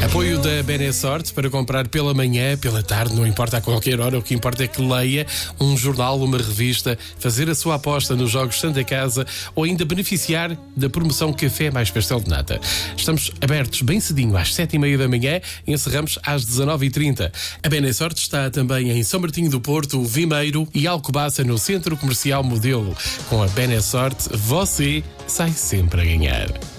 Apoio da Benesorte para comprar pela manhã, pela tarde, não importa a qualquer hora, o que importa é que leia um jornal, uma revista, fazer a sua aposta nos Jogos Santa Casa ou ainda beneficiar da promoção Café mais Pastel de Nata. Estamos abertos bem cedinho, às 7h30 da manhã, e encerramos às 19h30. A Benesorte está também em São Martinho do Porto, Vimeiro e Alcobaça, no Centro Comercial Modelo. Com a Benesorte, você sai sempre a ganhar.